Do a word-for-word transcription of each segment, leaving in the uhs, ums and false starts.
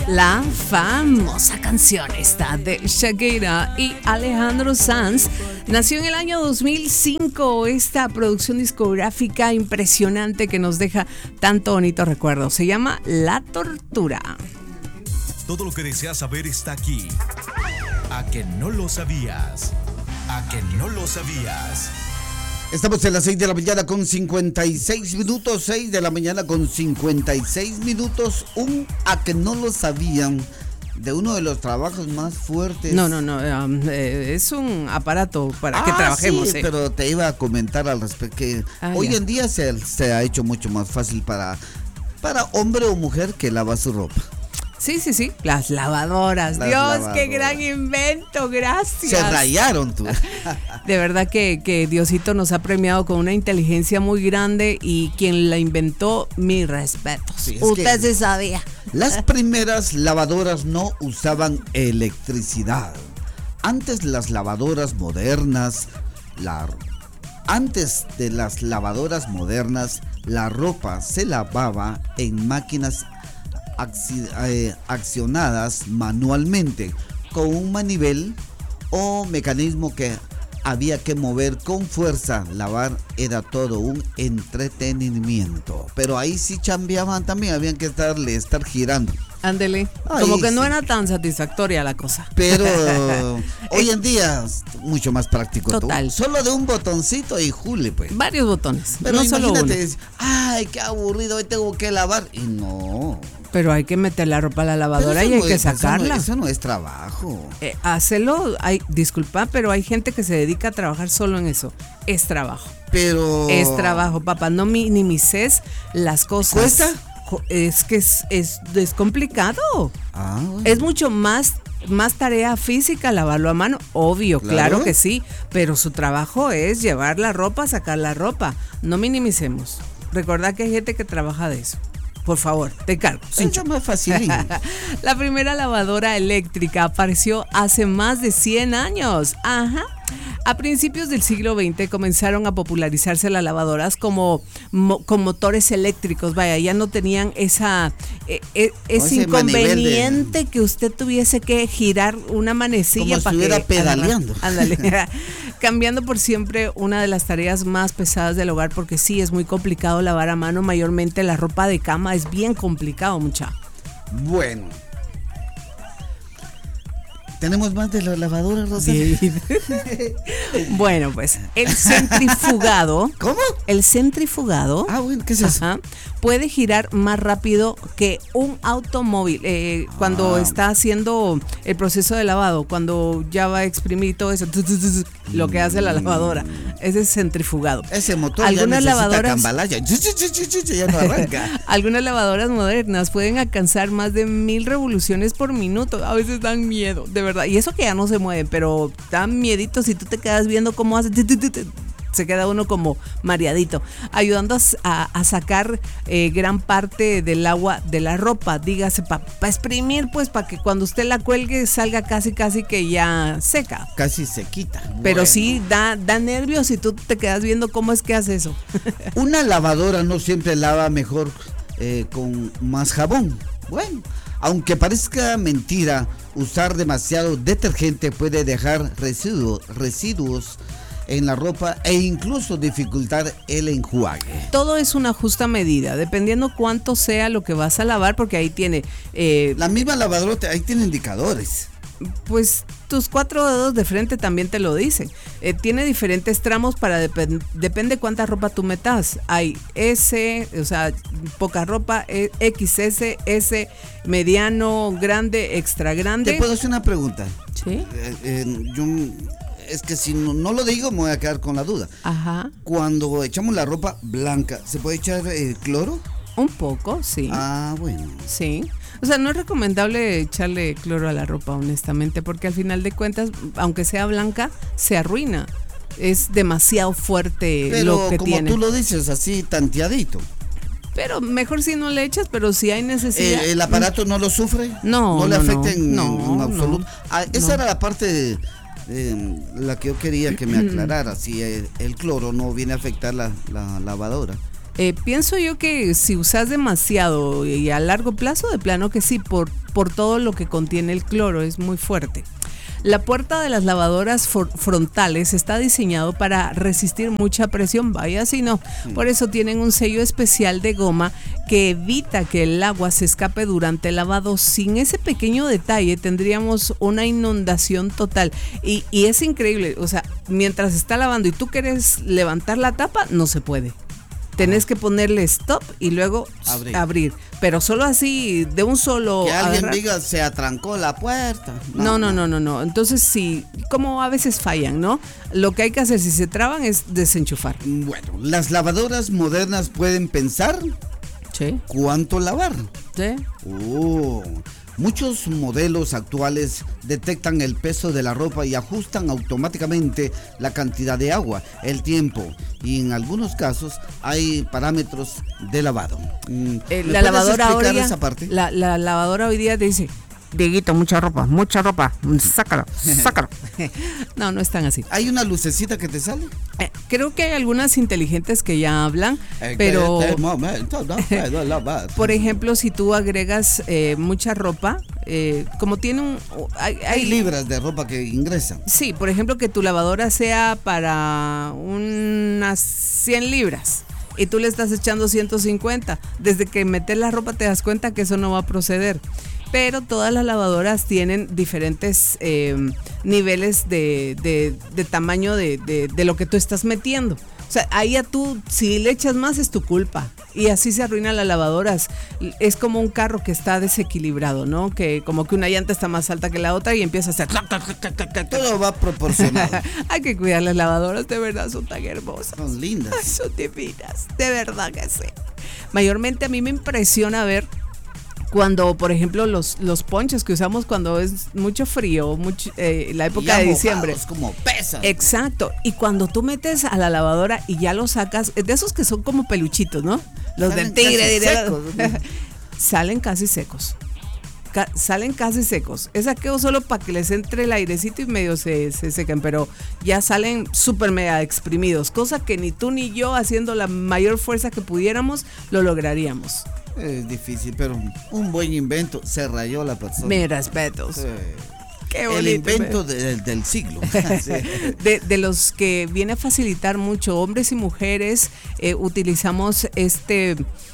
La famosa canción esta de Shakira y Alejandro Sanz nació en el año dos mil cinco. Esta producción discográfica impresionante que nos deja tanto bonito recuerdo. Se llama La Tortura. Todo lo que deseas saber está aquí. ¿A que no lo sabías? ¿A que no lo sabías? Estamos en las seis de la mañana con cincuenta y seis minutos, seis de la mañana con cincuenta y seis minutos, un a que no lo sabían de uno de los trabajos más fuertes. No, no, no, um, eh, es un aparato para ah, que trabajemos. Sí, eh. pero te iba a comentar al respecto que ah, hoy ya. en día se, se ha hecho mucho más fácil para, para hombre o mujer que lava su ropa. Sí, sí, sí, las lavadoras. Las Dios, lavadoras. Qué gran invento, gracias. Se rayaron tú. De verdad que, que Diosito nos ha premiado con una inteligencia muy grande y quien la inventó, mis respetos. Sí, usted se sabía. Las primeras lavadoras no usaban electricidad. Antes las lavadoras modernas, la, antes de las lavadoras modernas, la ropa se lavaba en máquinas accionadas manualmente con un manivel o mecanismo que había que mover con fuerza. Lavar era todo un entretenimiento, pero ahí sí chambeaban también, habían que estarle estar girando. Ándele, como que sí. No era tan satisfactoria la cosa. Pero hoy en día es mucho más práctico. Total. Tú, solo de un botoncito y jule, pues. Varios botones, pero no imagínate, solo uno. Ay, qué aburrido, hoy tengo que lavar. Y no. Pero hay que meter la ropa a la lavadora y hay no que es, sacarla. Eso no, eso no es trabajo. Eh, hacerlo, hay, disculpa, pero hay gente que se dedica a trabajar solo en eso. Es trabajo. Pero. Es trabajo, papá. No minimices las cosas. ¿Cuesta? Es que es, es, es complicado. Ah, bueno. Es mucho más, más tarea física lavarlo a mano. Obvio, claro. claro que sí. Pero su trabajo es llevar la ropa, sacar la ropa. No minimicemos. Recuerda que hay gente que trabaja de eso. Por favor, te cargo. Eso más fácil. La primera lavadora eléctrica apareció hace más de cien años. Ajá. A principios del siglo veinte comenzaron a popularizarse las lavadoras como mo, con motores eléctricos. Vaya, ya no tenían esa eh, eh, ese inconveniente de... que usted tuviese que girar una manecilla como para si estuviera que pedaleando. Ándale. Cambiando por siempre una de las tareas más pesadas del hogar, porque sí es muy complicado lavar a mano, mayormente la ropa de cama es bien complicado, mucha. Bueno. ¿Tenemos más de la lavadora, Rosa? Bueno, pues el centrifugado. ¿Cómo? El centrifugado. Ah, bueno, ¿qué es eso? Ajá, puede girar más rápido que un automóvil. Eh, cuando ah. está haciendo el proceso de lavado, cuando ya va a exprimir todo eso, lo que hace la lavadora. Ese es centrifugado. Ese motor algunas ya lavadoras, cambalaya. Ya no arranca. Algunas lavadoras modernas pueden alcanzar más de mil revoluciones por minuto. A veces dan miedo, de verdad. Y eso que ya no se mueven, pero dan miedito si tú te quedas viendo cómo hace. Se queda uno como mareadito, ayudando a, a sacar eh, gran parte del agua de la ropa, dígase, para pa exprimir, pues, para que cuando usted la cuelgue salga casi, casi que ya seca. Casi se quita. Pero bueno. sí, da, da nervios si tú te quedas viendo cómo es que hace eso. Una lavadora no siempre lava mejor eh, con más jabón. Bueno, aunque parezca mentira, usar demasiado detergente puede dejar residuos, residuos en la ropa e incluso dificultar el enjuague. Todo es una justa medida, dependiendo cuánto sea lo que vas a lavar, porque ahí tiene... Eh, la misma lavadora, ahí tiene indicadores. Pues tus cuatro dedos de frente también te lo dicen. Eh, tiene diferentes tramos para depend, depende cuánta ropa tú metas. Hay S, o sea, poca ropa, X S, S, mediano, grande, extra grande. ¿Te puedo hacer una pregunta? Sí. Eh, eh, yo... Es que si no, no lo digo, me voy a quedar con la duda. Ajá. Cuando echamos la ropa blanca, ¿se puede echar eh, cloro? Un poco, sí. Ah, bueno. Sí. O sea, no es recomendable echarle cloro a la ropa, honestamente, porque al final de cuentas, aunque sea blanca, se arruina. Es demasiado fuerte pero lo que como tiene. Tú lo dices, así tanteadito. Pero mejor si no le echas, pero si hay necesidad. ¿El, el aparato no lo sufre? No, ¿No le no, afecta en, no, en absoluto? No, ah, esa no. era la parte... De, Eh, la que yo quería que me aclarara, si el, el cloro no viene a afectar la, la lavadora. Eh, pienso yo que si usas demasiado y a largo plazo, de plano que sí, por, por todo lo que contiene el cloro, es muy fuerte. La puerta de las lavadoras for- frontales está diseñado para resistir mucha presión, vaya si no. Por eso tienen un sello especial de goma que evita que el agua se escape durante el lavado. Sin ese pequeño detalle tendríamos una inundación total. Y, y es increíble, o sea, mientras está lavando y tú quieres levantar la tapa, no se puede. Tenés que ponerle stop y luego abrir. abrir. Pero solo así, de un solo... Que alguien agarrar. diga, se atrancó la puerta. No, no, no, no, no. Entonces sí, como a veces fallan, ¿no? Lo que hay que hacer si se traban es desenchufar. Bueno, las lavadoras modernas pueden pensar Sí. cuánto lavar. Sí. Oh, muchos modelos actuales detectan el peso de la ropa y ajustan automáticamente la cantidad de agua, el tiempo y en algunos casos hay parámetros de lavado. Mm, Eh, ¿me la puedes lavadora explicar ahora, esa parte? La, la lavadora hoy día te dice, Dieguito, mucha ropa, mucha ropa, sácalo, sácalo. No, no están así. ¿Hay una lucecita que te sale? Eh, creo que hay algunas inteligentes que ya hablan, pero En este momento no puedo lavar. por ejemplo, si tú agregas eh, mucha ropa, eh, como tiene un... Hay, Hay hay- libras de ropa que ingresan. Sí, por ejemplo, que tu lavadora sea para unas cien libras y tú le estás echando ciento cincuenta. Desde que metes la ropa te das cuenta que eso no va a proceder. Pero todas las lavadoras tienen diferentes eh, niveles de, de, de tamaño de, de, de lo que tú estás metiendo. O sea, ahí a tú, si le echas más es tu culpa. Y así se arruinan las lavadoras. Es como un carro que está desequilibrado, ¿no? Que como que una llanta está más alta que la otra y empieza a hacer... Todo va proporcionado. Hay que cuidar las lavadoras, de verdad, son tan hermosas. Son lindas. Ay, son divinas, de verdad que sí. Mayormente a mí me impresiona ver cuando, por ejemplo, los, los ponchos que usamos cuando es mucho frío, mucho, eh, la época Ya de mojados, diciembre. como pesan. Exacto. Y cuando tú metes a la lavadora y ya lo sacas, de esos que son como peluchitos, ¿no? Los Salen del tigre. casi diría- secos. Salen casi secos. Ca- salen casi secos. Es aquello solo para que les entre el airecito y medio se, se sequen, pero ya salen súper mega exprimidos, cosa que ni tú ni yo, haciendo la mayor fuerza que pudiéramos, lo lograríamos. Es difícil, pero un buen invento. Se rayó la persona. Mis respetos. Sí. Qué El bonito. invento de- del siglo. Sí. De, de los que viene a facilitar mucho, hombres y mujeres, eh, utilizamos este,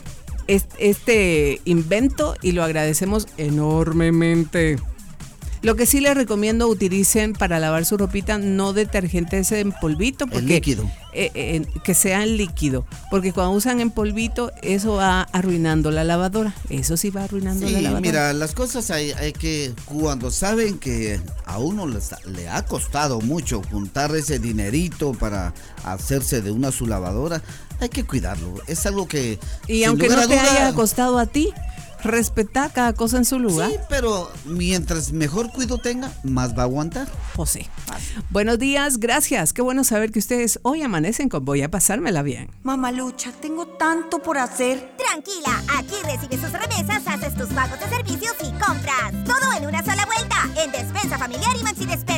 este, este invento y lo agradecemos enormemente. Lo que sí les recomiendo, utilicen para lavar su ropita no detergente ese en polvito, porque El líquido. eh, eh, que sea en líquido, porque cuando usan en polvito eso va arruinando la lavadora, eso sí va arruinando Sí, la lavadora. mira, las cosas hay, hay que, cuando saben que a uno les- le ha costado mucho juntar ese dinerito para hacerse de una su lavadora, hay que cuidarlo. Es algo que... Y sin aunque lugar no a te duda- haya costado a ti, respeta cada cosa en su lugar. Sí, pero mientras mejor cuido tenga, más va a aguantar. José. Buenos días, gracias. Qué bueno saber que ustedes hoy amanecen con voy a pasármela bien. Mamalucha, tengo tanto por hacer. Tranquila, aquí recibes tus remesas, haces tus pagos de servicios y compras. Todo en una sola vuelta, en Despensa Familiar y Maxi Despensa.